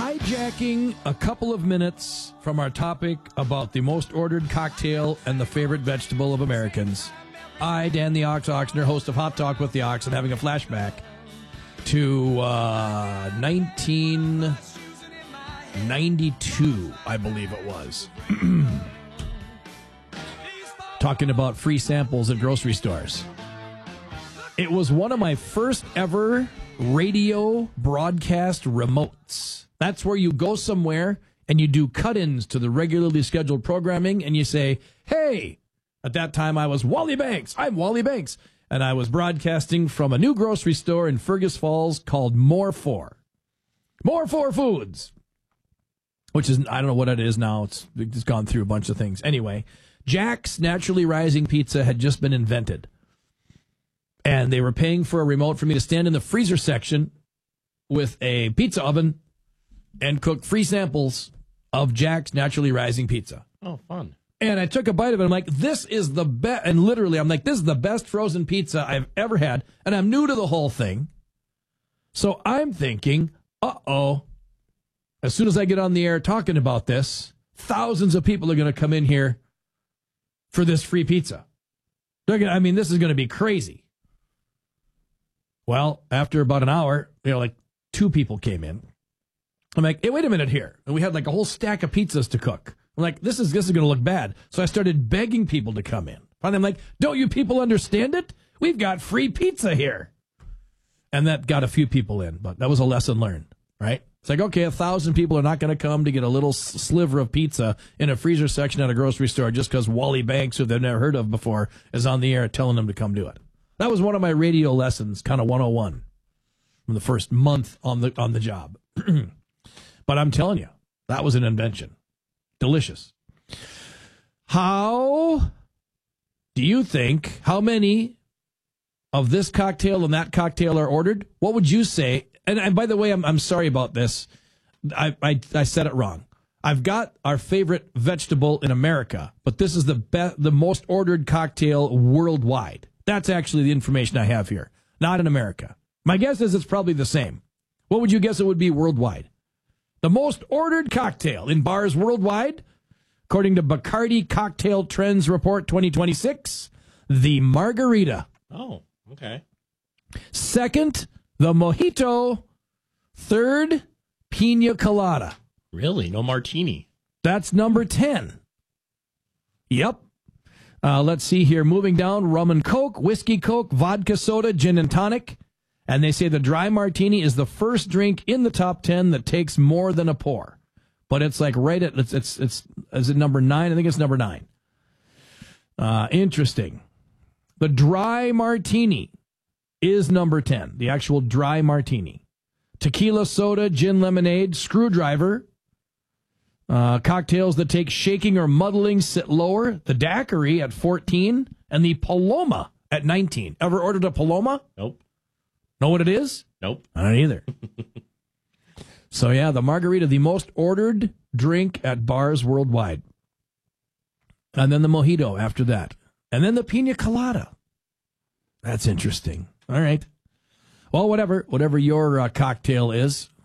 hijacking a couple of minutes from our topic about the most ordered cocktail and the favorite vegetable of Americans. I, Dan the Ox Oxner, host of Hot Talk with the Ox, and having a flashback to 1992, I believe it was. Talking about free samples at grocery stores. It was one of my first ever radio broadcast remotes. That's where you go somewhere and you do cut-ins to the regularly scheduled programming and you say, hey, at that time I was Wally Banks. I'm Wally Banks. And I was broadcasting from a new grocery store in Fergus Falls called More For. More For Foods. Which is, I don't know what it is now. It's gone through a bunch of things. Anyway, Jack's Naturally Rising Pizza had just been invented. And they were paying for a remote for me to stand in the freezer section with a pizza oven and cook free samples of Jack's Naturally Rising Pizza. Oh, fun. And I took a bite of it. I'm like, this is the best. And literally, I'm like, this is the best frozen pizza I've ever had. And I'm new to the whole thing. So I'm thinking, uh-oh. As soon as I get on the air talking about this, thousands of people are going to come in here for this free pizza. This is going to be crazy. Well, after about an hour, like 2 people came in. I'm like, hey, wait a minute here. And we had like a whole stack of pizzas to cook. I'm like, this is going to look bad. So I started begging people to come in. And I'm like, don't you people understand it? We've got free pizza here. And that got a few people in, but that was a lesson learned, right? It's like, okay, 1,000 people are not going to come to get a little sliver of pizza in a freezer section at a grocery store just because Wally Banks, who they've never heard of before, is on the air telling them to come do it. That was one of my radio lessons, kind of 101, from the first month on the job. But I'm telling you, that was an invention. Delicious. How do you think, how many of this cocktail and that cocktail are ordered? What would you say? And by the way, I'm sorry about this. I said it wrong. I've got our favorite vegetable in America, but this is the most ordered cocktail worldwide. That's actually the information I have here, not in America. My guess is it's probably the same. What would you guess it would be worldwide? The most ordered cocktail in bars worldwide, according to Bacardi Cocktail Trends Report 2026, the margarita. Oh, okay. Second, the mojito. Third, pina colada. Really? No martini? That's number 10. Yep. Let's see here. Moving down, rum and coke, whiskey coke, vodka soda, gin and tonic. And they say the dry martini is the first drink in the top 10 that takes more than a pour. But it's like right at, is it number 9? I think it's number 9. Interesting. The dry martini is number 10, the actual dry martini. Tequila, soda, gin, lemonade, screwdriver. Cocktails that take shaking or muddling sit lower. The daiquiri at 14 and the Paloma at 19. Ever ordered a Paloma? Nope. Know what it is? Nope. I don't either. So, yeah, the margarita, the most ordered drink at bars worldwide. And then the mojito after that. And then the pina colada. That's interesting. All right. Well, whatever your cocktail is,